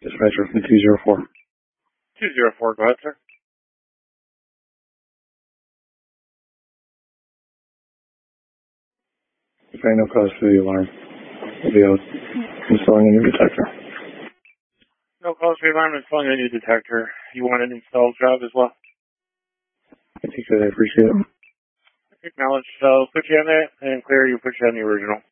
Dispatcher from 204. 204, go ahead, sir. Okay, no cause for the alarm. We'll be installing a new detector. No cause for the alarm, installing a new detector. You want an install job as well? If you could, I appreciate it. Acknowledge. So put you on that and clear you, put you on the original.